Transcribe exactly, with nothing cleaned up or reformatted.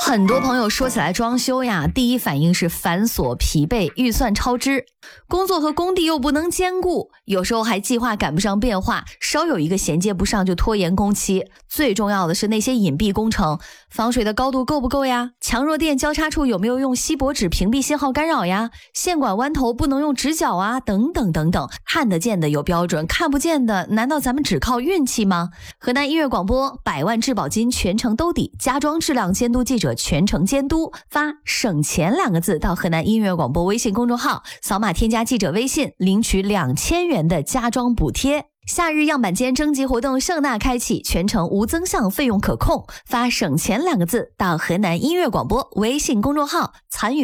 很多朋友说起来装修呀，第一反应是繁琐疲惫，预算超支，工作和工地又不能兼顾，有时候还计划赶不上变化，稍有一个衔接不上就拖延工期。最重要的是那些隐蔽工程，防水的高度够不够呀？强弱电交叉处有没有用锡箔纸屏蔽信号干扰呀？线管弯头不能用直角啊，等等等等。看得见的有标准，看不见的难道咱们只靠运气吗？河南音乐广播百万质保金全程兜底，家装质量监督记者全程监督，发省钱两个字到河南音乐广播微信公众号，扫码添加记者微信，领取两千元的家装补贴。夏日样板间征集活动盛大开启，全程无增项，费用可控，发省钱两个字到河南音乐广播微信公众号参与